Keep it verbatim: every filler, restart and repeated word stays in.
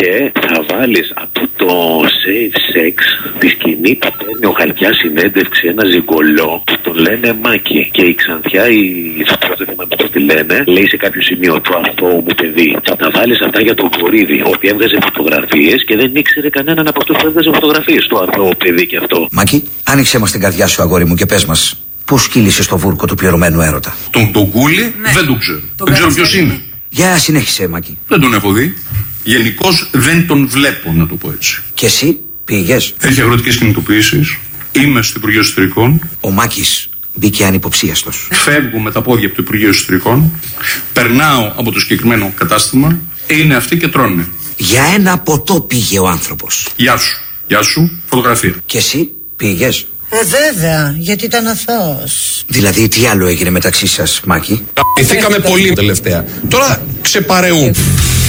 Και θα βάλεις από το Safe Sex τη σκηνή που παίρνει ο Χαλκιάς συνέντευξη ένα ζυγκολό που τον λένε Μάκη. Και η Ξανθιά, η πρώτη θέμα που τη λένε, λέει σε κάποιο σημείο το αθώο μου παιδί. Θα βάλεις αυτά για τον Βορύδη, ο οποίος έβγαζε φωτογραφίες και δεν ήξερε κανέναν από αυτούς που έβγαζε φωτογραφίες. Το αθώο παιδί και αυτό. Μάκη, άνοιξε μας την καρδιά σου, αγόρι μου, και πες μας. Πώς κύλησε στο βούρκο του πληρωμένου έρωτα? Τον Τογκούλη ναι. δεν τον ξέρω. Τον δεν ξέρω ποιος είναι. Για συνέχισε, Μάκη. Δεν τον έχω δει. Γενικώς δεν τον βλέπω, να το πω έτσι. Και εσύ πήγες? Έχει αγροτικές κινητοποιήσεις. Είμαι στο Υπουργείο Εσωτερικών. Ο Μάκης μπήκε ανυποψίαστος. Φεύγω με τα πόδια από το Υπουργείο Εσωτερικών. Περνάω από το συγκεκριμένο κατάστημα. Είναι αυτοί και τρώνε. Για ένα ποτό πήγε ο άνθρωπος. Γεια σου. Γεια σου. Φωτογραφία. Και εσύ πήγες? Ε, βέβαια, γιατί ήταν αθώος. Δηλαδή, τι άλλο έγινε μεταξύ σας, Μάκη? Ηθήκαμε πολύ τελευταία. Τώρα ξεπαρεού.